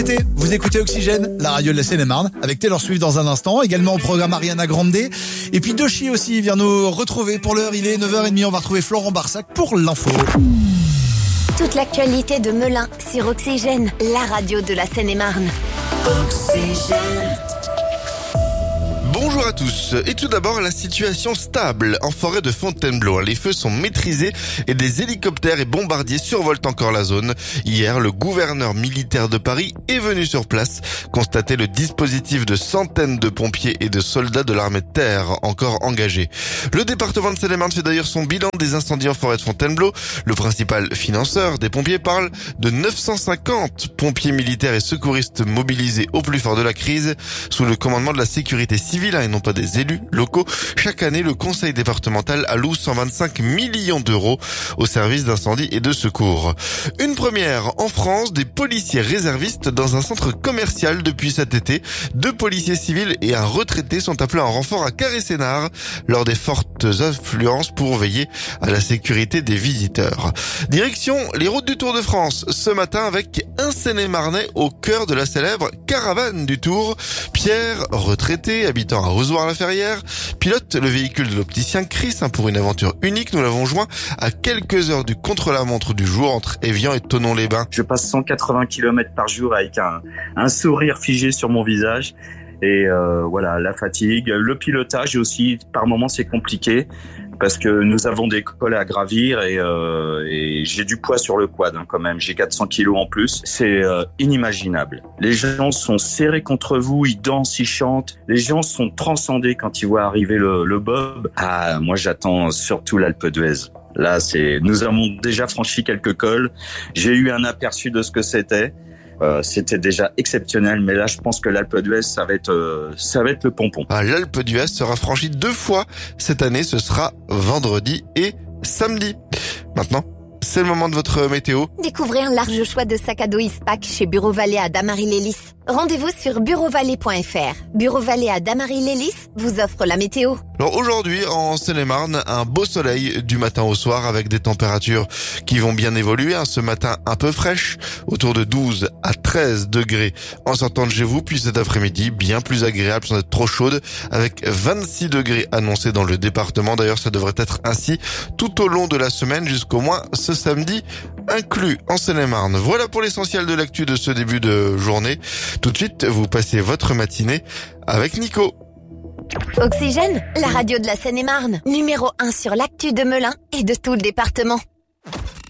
Vous écoutez Oxygène, la radio de la Seine-et-Marne, avec Taylor Swift dans un instant, également au programme Ariana Grande. Et puis Doshi aussi vient nous retrouver pour l'heure, il est 9h30, on va retrouver Florent Barsac pour l'info. Toute l'actualité de Melun sur Oxygène, la radio de la Seine-et-Marne. Oxygène. Bonjour à tous. Et tout d'abord, la situation stable en forêt de Fontainebleau. Les feux sont maîtrisés et des hélicoptères et bombardiers survolent encore la zone. Hier, le gouverneur militaire de Paris est venu sur place constater le dispositif de centaines de pompiers et de soldats de l'armée de terre encore engagés. Le département de Seine-et-Marne fait d'ailleurs son bilan des incendies en forêt de Fontainebleau. Le principal financeur des pompiers parle de 950 pompiers militaires et secouristes mobilisés au plus fort de la crise sous le commandement de la sécurité civile et non pas des élus locaux. Chaque année, le conseil départemental alloue 125 millions d'euros au service d'incendie et de secours. Une première en France, des policiers réservistes dans un centre commercial depuis cet été. 2 policiers civils et un retraité sont appelés en renfort à Carré-Sénart lors des fortes affluences pour veiller à la sécurité des visiteurs. Direction les routes du Tour de France ce matin avec un Seine-et-Marnais au cœur de la célèbre caravane du Tour. Pierre, retraité, habitant à Rozoir-la-Ferrière, pilote le véhicule de l'opticien Chris pour une aventure unique. Nous l'avons joint à quelques heures du contre-la-montre du jour entre Évian et Thonon-les-Bains. Je passe 180 km par jour avec un sourire figé sur mon visage. Et voilà, la fatigue, le pilotage aussi, par moments c'est compliqué parce que nous avons des cols à gravir et j'ai du poids sur le quad quand même, j'ai 400 kilos en plus, c'est inimaginable. Les gens sont serrés contre vous, ils dansent, ils chantent, les gens sont transcendés quand ils voient arriver le bob. Ah, moi j'attends surtout l'Alpe d'Huez. Là, nous avons déjà franchi quelques cols, j'ai eu un aperçu de ce que c'était. C'était déjà exceptionnel, mais là je pense que l'Alpe d'Huez ça va être le pompon. L'Alpe d'Huez sera franchie 2 fois cette année, ce sera vendredi et samedi. Maintenant, c'est le moment de votre météo. Découvrez un large choix de sacs à dos Ispac chez Bureau Vallée à Damary-Lélis. Rendez-vous sur bureauvalet.fr. Bureau Vallée à Damary-Lélis vous offre la météo. Alors aujourd'hui, en Seine-et-Marne, un beau soleil du matin au soir avec des températures qui vont bien évoluer. Ce matin un peu fraîche, autour de 12 à 13 degrés en sortant de chez vous. Puis cet après-midi, bien plus agréable sans être trop chaude, avec 26 degrés annoncés dans le département. D'ailleurs, ça devrait être ainsi tout au long de la semaine jusqu'au moins ce samedi inclus en Seine-et-Marne. Voilà pour l'essentiel de l'actu de ce début de journée. Tout de suite, vous passez votre matinée avec Nico. Oxygène, la radio de la Seine-et-Marne, numéro 1 sur l'actu de Melun et de tout le département.